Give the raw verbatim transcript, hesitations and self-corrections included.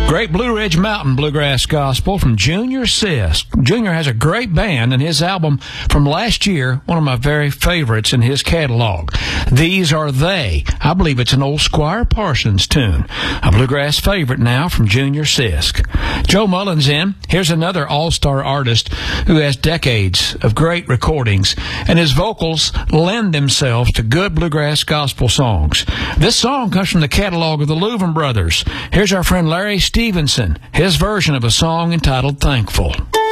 Great Blue Ridge Mountain Bluegrass Gospel from Junior Sisk. Junior has a great band, and his album from last year, one of my very favorites in his catalog. These Are They. I believe it's an old Squire Parsons tune. A bluegrass favorite now from Junior Sisk. Joe Mullins in. Here's another all-star artist who has decades of great recordings, and his vocals lend themselves to good bluegrass gospel songs. This song comes from the catalog of the Louvin Brothers. Here's our friend Larry Stevenson, his version of a song entitled Thankful.